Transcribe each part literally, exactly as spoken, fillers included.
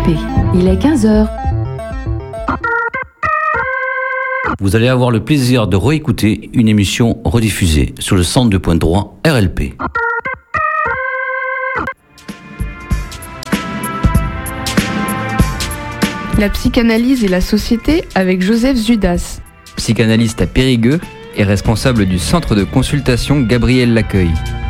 P. Il est quinze heures. Vous allez avoir le plaisir de réécouter une émission rediffusée sur le centre de point droit R L P. La psychanalyse et la société avec Joseph Zudas. Psychanalyste à Périgueux et responsable du centre de consultation Gabriel Laccueil.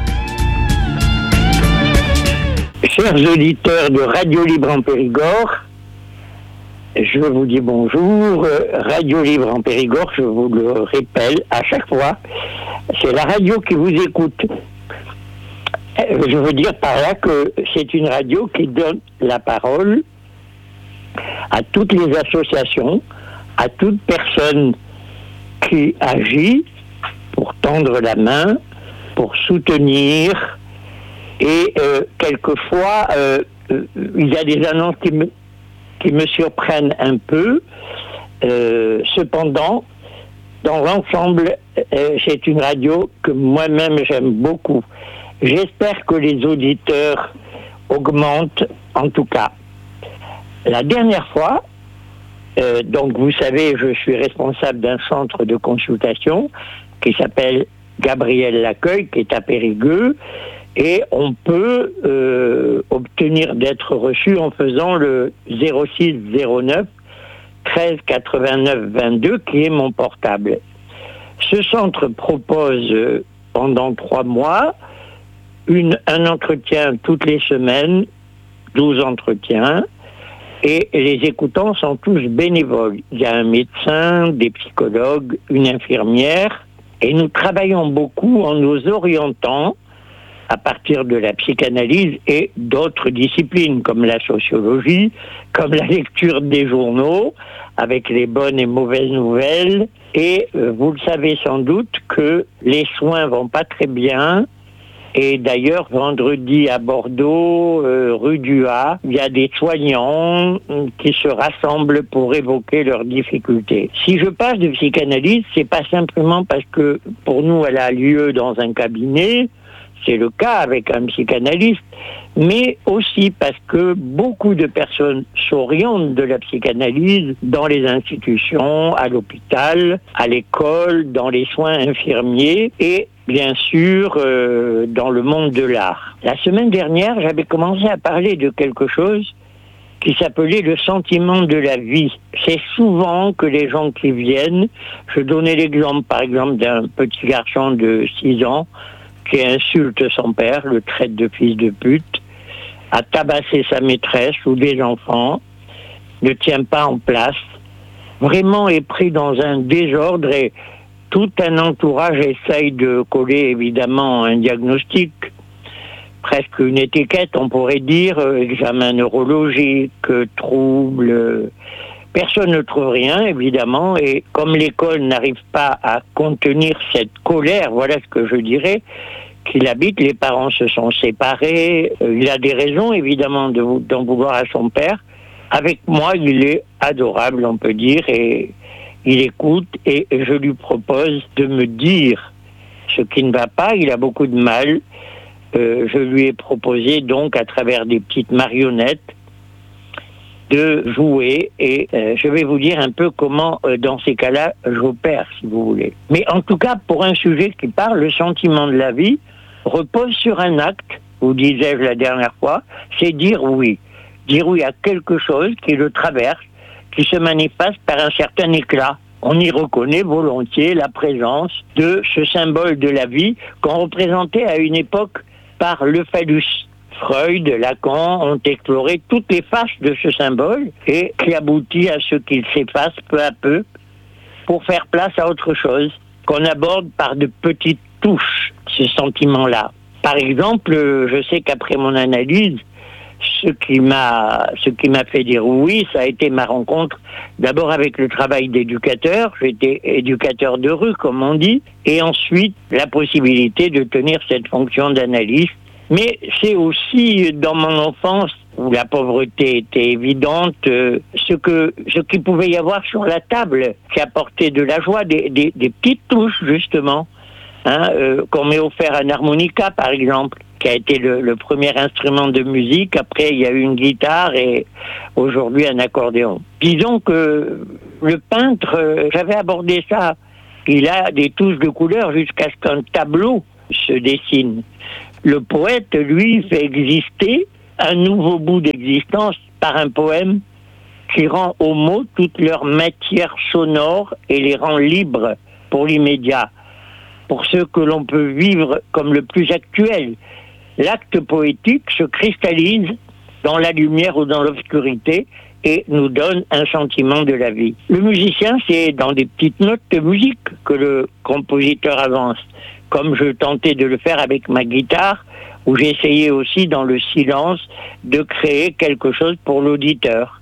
Chers auditeurs de Radio Libre en Périgord, je vous dis bonjour. Radio Libre en Périgord, je vous le répète à chaque fois, c'est la radio qui vous écoute. Je veux dire par là que c'est une radio qui donne la parole à toutes les associations, à toute personne qui agit pour tendre la main, pour soutenir. Et euh, quelquefois, euh, euh, il y a des annonces qui me, qui me surprennent un peu. Euh, cependant, dans l'ensemble, euh, c'est une radio que moi-même j'aime beaucoup. J'espère que les auditeurs augmentent, en tout cas. La dernière fois, euh, donc vous savez, je suis responsable d'un centre de consultation qui s'appelle Gabriel Laccueil, qui est à Périgueux. Et on peut euh, obtenir d'être reçu en faisant le zéro six zéro neuf treize quatre-vingt-neuf vingt-deux, qui est mon portable. Ce centre propose euh, pendant trois mois une, un entretien toutes les semaines, douze entretiens, et les écoutants sont tous bénévoles. Il y a un médecin, des psychologues, une infirmière, et nous travaillons beaucoup en nous orientant à partir de la psychanalyse et d'autres disciplines comme la sociologie, comme la lecture des journaux avec les bonnes et mauvaises nouvelles. Et euh, vous le savez sans doute que les soins vont pas très bien. Et d'ailleurs, vendredi à Bordeaux, euh, rue du Ha, il y a des soignants qui se rassemblent pour évoquer leurs difficultés. Si je parle de psychanalyse, c'est pas simplement parce que pour nous elle a lieu dans un cabinet. C'est le cas avec un psychanalyste, mais aussi parce que beaucoup de personnes s'orientent de la psychanalyse dans les institutions, à l'hôpital, à l'école, dans les soins infirmiers et bien sûr euh, dans le monde de l'art. La semaine dernière, j'avais commencé à parler de quelque chose qui s'appelait le sentiment de la vie. C'est souvent que les gens qui viennent, je donnais l'exemple par exemple d'un petit garçon de six ans qui insulte son père, le traite de fils de pute, a tabassé sa maîtresse ou des enfants, ne tient pas en place, vraiment est pris dans un désordre et tout un entourage essaye de coller évidemment un diagnostic, presque une étiquette, on pourrait dire, euh, examen neurologique, euh, trouble. Euh, personne ne trouve rien, évidemment, et comme l'école n'arrive pas à contenir cette colère, voilà ce que je dirais, qu'il habite, les parents se sont séparés, euh, il a des raisons, évidemment, de, d'en vouloir à son père. Avec moi, il est adorable, on peut dire, et il écoute, et je lui propose de me dire ce qui ne va pas, il a beaucoup de mal. Euh, je lui ai proposé, donc, à travers des petites marionnettes, de jouer, et euh, je vais vous dire un peu comment, euh, dans ces cas-là, j'opère, si vous voulez. Mais en tout cas, pour un sujet qui parle, le sentiment de la vie repose sur un acte, vous disais-je la dernière fois, c'est dire oui. Dire oui à quelque chose qui le traverse, qui se manifeste par un certain éclat. On y reconnaît volontiers la présence de ce symbole de la vie qu'on représentait à une époque par le phallus. Freud, Lacan ont exploré toutes les faces de ce symbole et qui aboutit à ce qu'il s'efface peu à peu pour faire place à autre chose qu'on aborde par de petites touches, ce sentiment-là. Par exemple, je sais qu'après mon analyse, ce qui m'a, ce qui m'a fait dire oui, ça a été ma rencontre d'abord avec le travail d'éducateur. J'étais éducateur de rue, comme on dit, et ensuite la possibilité de tenir cette fonction d'analyste. Mais c'est aussi dans mon enfance, où la pauvreté était évidente, euh, ce que ce qu'il pouvait y avoir sur la table qui apportait de la joie, des, des, des petites touches justement, hein, euh, qu'on m'ait offert un harmonica par exemple, qui a été le, le premier instrument de musique. Après, il y a eu une guitare et aujourd'hui un accordéon. Disons que le peintre, euh, j'avais abordé ça, il a des touches de couleur jusqu'à ce qu'un tableau se dessine. Le poète, lui, fait exister un nouveau bout d'existence par un poème qui rend aux mots toute leur matière sonore et les rend libres pour l'immédiat, pour ce que l'on peut vivre comme le plus actuel. L'acte poétique se cristallise dans la lumière ou dans l'obscurité et nous donne un sentiment de la vie. Le musicien, c'est dans des petites notes de musique que le compositeur avance, comme je tentais de le faire avec ma guitare, où j'essayais aussi dans le silence de créer quelque chose pour l'auditeur.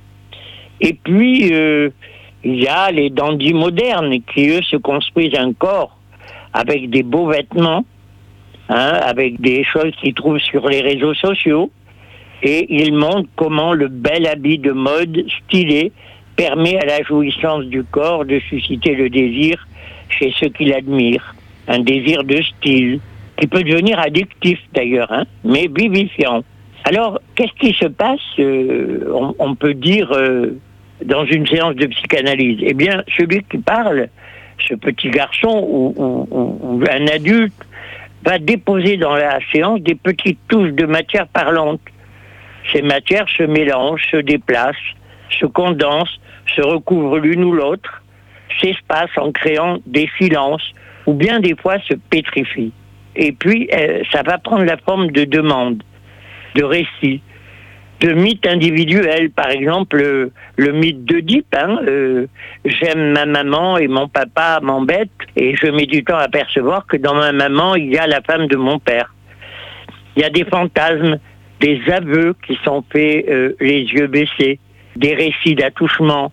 Et puis, euh, il y a les dandys modernes qui, eux, se construisent un corps avec des beaux vêtements, hein, avec des choses qu'ils trouvent sur les réseaux sociaux, et ils montrent comment le bel habit de mode stylé permet à la jouissance du corps de susciter le désir chez ceux qui l'admirent. Un désir de style, qui peut devenir addictif d'ailleurs, hein, mais vivifiant. Alors, qu'est-ce qui se passe, euh, on, on peut dire, euh, dans une séance de psychanalyse? Eh bien, celui qui parle, ce petit garçon ou, ou, ou, ou un adulte, va déposer dans la séance des petites touches de matière parlante. Ces matières se mélangent, se déplacent, se condensent, se recouvrent l'une ou l'autre, s'espacent en créant des silences, ou bien des fois se pétrifient. Et puis, euh, ça va prendre la forme de demandes, de récits, de mythes individuels. Par exemple, le, le mythe d'Oedipe, hein, euh, j'aime ma maman et mon papa m'embête, et je mets du temps à percevoir que dans ma maman, il y a la femme de mon père. Il y a des fantasmes, des aveux qui sont faits euh, les yeux baissés, des récits d'attouchement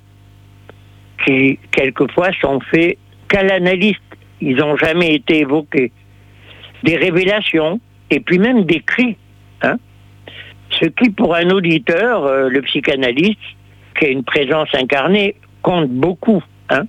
qui, quelquefois, sont faits qu'à l'analyste. Ils n'ont jamais été évoqués. Des révélations, et puis même des cris. Hein. Ce qui, pour un auditeur, euh, le psychanalyste, qui a une présence incarnée, compte beaucoup. Hein.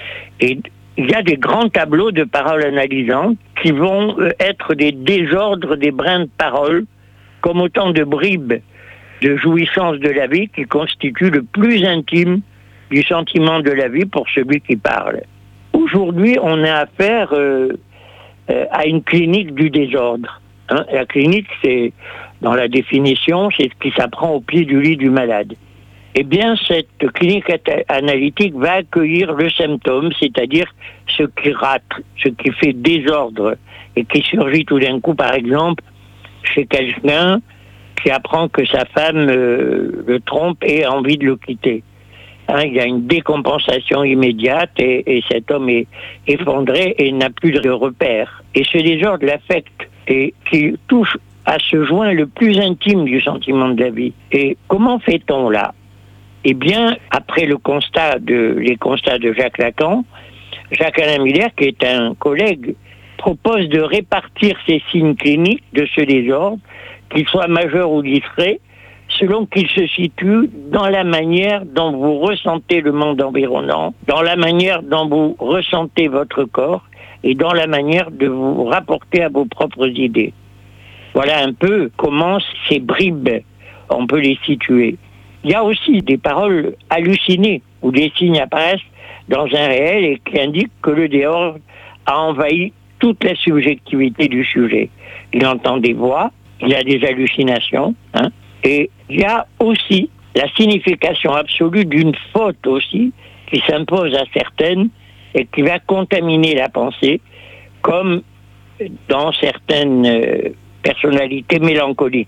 Et il y a des grands tableaux de paroles analysantes qui vont euh, être des désordres, des brins de paroles, comme autant de bribes de jouissance de la vie qui constituent le plus intime du sentiment de la vie pour celui qui parle. Aujourd'hui, on a affaire euh, euh, à une clinique du désordre. Hein. La clinique, c'est, dans la définition, c'est ce qui s'apprend au pied du lit du malade. Eh bien, cette clinique analytique va accueillir le symptôme, c'est-à-dire ce qui rate, ce qui fait désordre et qui surgit tout d'un coup, par exemple, chez quelqu'un qui apprend que sa femme euh, le trompe et a envie de le quitter. Hein, il y a une décompensation immédiate et, et cet homme est effondré et n'a plus de repères. Et ce désordre l'affecte et qui touche à ce joint le plus intime du sentiment de la vie. Et comment fait-on là? Eh bien, après le constat de, les constats de Jacques Lacan, Jacques-Alain Miller, qui est un collègue, propose de répartir ces signes cliniques de ce désordre, qu'ils soient majeurs ou discrets, selon qu'ils se situent dans la manière dont vous ressentez le monde environnant, dans la manière dont vous ressentez votre corps et dans la manière de vous rapporter à vos propres idées. Voilà un peu comment ces bribes, on peut les situer. Il y a aussi des paroles hallucinées où des signes apparaissent dans un réel et qui indiquent que le désordre a envahi toute la subjectivité du sujet. Il entend des voix, il a des hallucinations, hein, et il y a aussi la signification absolue d'une faute aussi qui s'impose à certaines et qui va contaminer la pensée, comme dans certaines euh, personnalités mélancoliques.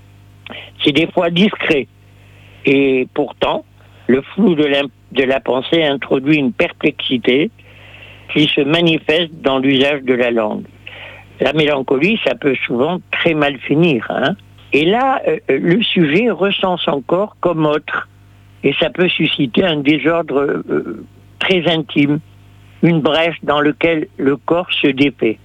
C'est des fois discret, et pourtant, le flou de la, de la pensée introduit une perplexité qui se manifeste dans l'usage de la langue. La mélancolie, ça peut souvent très mal finir, hein. Et là, euh, le sujet ressent son corps comme autre. Et ça peut susciter un désordre euh, très intime, une brèche dans laquelle le corps se défait.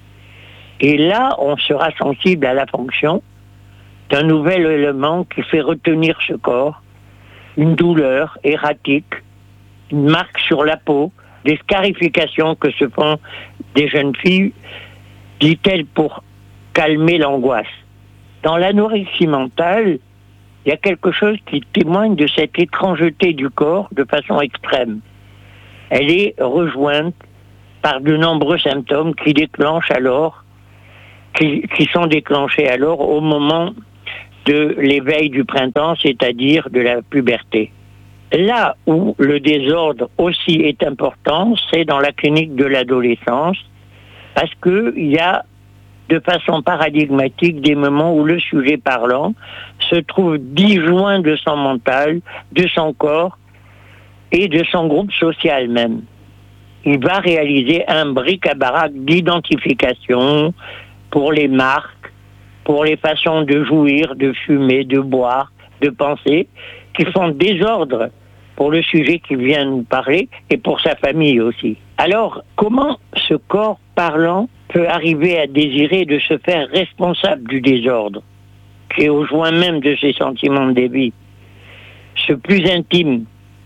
Et là, on sera sensible à la fonction d'un nouvel élément qui fait retenir ce corps, une douleur erratique, une marque sur la peau, des scarifications que se font des jeunes filles, dit-elle, pour calmer l'angoisse. Dans l'anorexie mentale, il y a quelque chose qui témoigne de cette étrangeté du corps de façon extrême. Elle est rejointe par de nombreux symptômes qui déclenchent alors, qui, qui sont déclenchés alors au moment de l'éveil du printemps, c'est-à-dire de la puberté. Là où le désordre aussi est important, c'est dans la clinique de l'adolescence, parce qu'il y a de façon paradigmatique des moments où le sujet parlant se trouve disjoint de son mental, de son corps et de son groupe social même. Il va réaliser un bric-à-brac d'identification pour les marques, pour les façons de jouir, de fumer, de boire, de penser, qui font désordre pour le sujet qui vient nous parler et pour sa famille aussi. Alors, comment ce corps parlant peut arriver à désirer de se faire responsable du désordre, qui est au joint même de ses sentiments de débit, ce plus intime?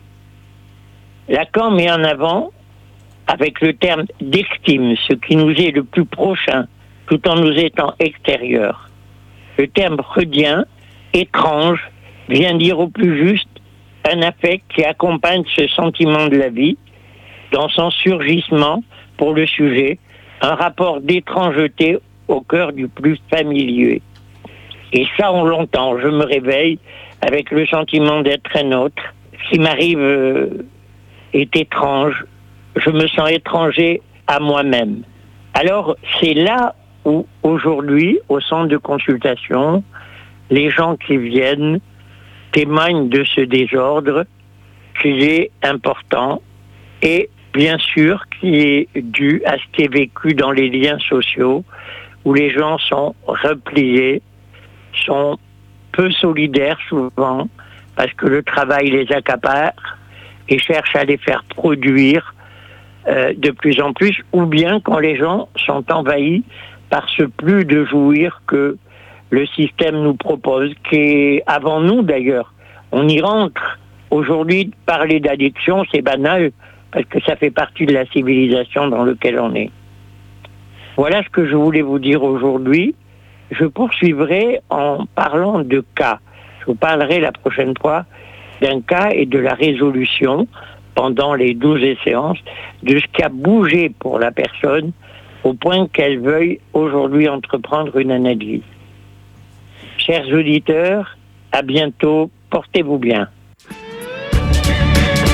Lacan met en avant, avec le terme d'extime, ce qui nous est le plus prochain, tout en nous étant extérieur. Le terme freudien, étrange, vient dire au plus juste un affect qui accompagne ce sentiment de la vie, dans son surgissement pour le sujet, un rapport d'étrangeté au cœur du plus familier. Et ça, on l'entend. Je me réveille avec le sentiment d'être un autre. Ce qui m'arrive euh, est étrange. Je me sens étranger à moi-même. Alors, c'est là où, aujourd'hui, au centre de consultation, les gens qui viennent témoignent de ce désordre qui est important et bien sûr qui est dû à ce qui est vécu dans les liens sociaux où les gens sont repliés, sont peu solidaires souvent parce que le travail les accapare et cherche à les faire produire euh, de plus en plus, ou bien quand les gens sont envahis par ce plus de jouir que le système nous propose, qui est avant nous d'ailleurs. On y rentre. Aujourd'hui, parler d'addiction, c'est banal, parce que ça fait partie de la civilisation dans laquelle on est. Voilà ce que je voulais vous dire aujourd'hui. Je poursuivrai en parlant de cas. Je vous parlerai la prochaine fois d'un cas et de la résolution, pendant les douze séances, de ce qui a bougé pour la personne, au point qu'elle veuille aujourd'hui entreprendre une analyse. Chers auditeurs, à bientôt, portez-vous bien.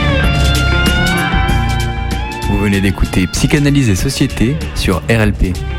Vous venez d'écouter Psychanalyse et Société sur R L P.